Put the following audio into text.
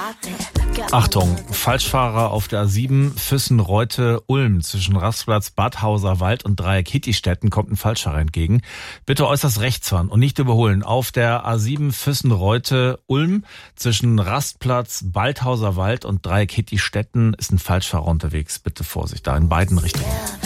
Achtung, Falschfahrer auf der A7 Füssen-Reute-Ulm zwischen Rastplatz Badhauser Wald und Dreieck Hittistetten kommt ein Falschfahrer entgegen. Bitte äußerst rechts fahren und nicht überholen. Auf der A7 Füssen-Reute-Ulm zwischen Rastplatz Badhauser Wald und Dreieck Hittistetten ist ein Falschfahrer unterwegs. Bitte Vorsicht, da in beiden Richtungen.